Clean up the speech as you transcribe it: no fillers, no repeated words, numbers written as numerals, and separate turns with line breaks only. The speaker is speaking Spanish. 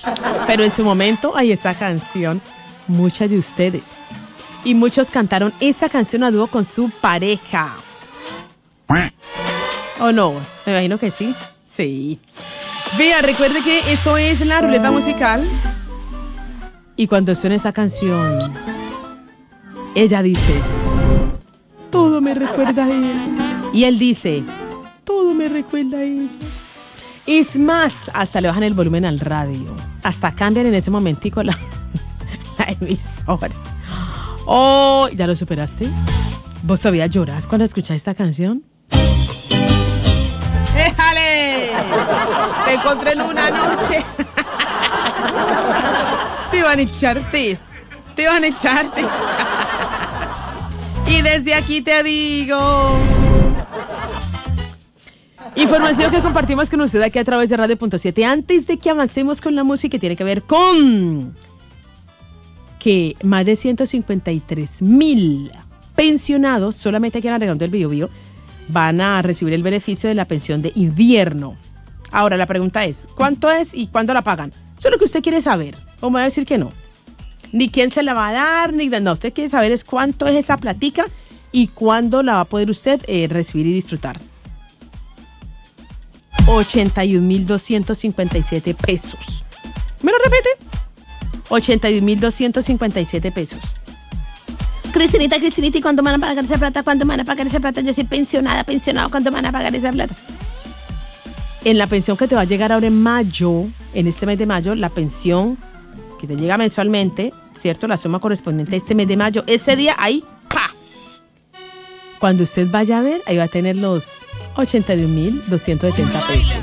Pero en su momento, hay esa canción, muchas de ustedes. Y muchos cantaron esta canción a dúo con su pareja. ¿O no? Me imagino que sí. Sí. Vea, recuerde que esto es la ruleta musical. Y cuando suena esa canción, ella dice, todo me recuerda a él. Y él dice, todo me recuerda a ella. Es más, hasta le bajan el volumen al radio. Hasta cambian en ese momentico la emisora. Oh, ¿ya lo superaste? ¿Vos todavía llorás cuando escuchás esta canción? ¡Déjale! Te encontré en una noche. Te iban a echarte. Y desde aquí te digo. Información que compartimos con usted aquí a través de Radio.7. Antes de que avancemos con la música que tiene que ver con que más de 153,000 pensionados, solamente aquí en la región del Biobío, van a recibir el beneficio de la pensión de invierno. Ahora, la pregunta es, ¿cuánto es y cuándo la pagan? Eso es lo que usted quiere saber. ¿O me va a decir que no? Ni quién se la va a dar, ni no. Usted quiere saber es cuánto es esa platica y cuándo la va a poder usted recibir y disfrutar. 81,257 pesos. ¿Me lo repite? 81,257 pesos. Cristinita, ¿y cuándo van a pagar esa plata? Yo soy pensionado, ¿cuándo van a pagar esa plata? En la pensión que te va a llegar ahora en mayo, en este mes de mayo, la pensión que te llega mensualmente, ¿cierto? La suma correspondiente a este mes de mayo, ese día ahí, ¡pa! Cuando usted vaya a ver, ahí va a tener los 81,270 pesos.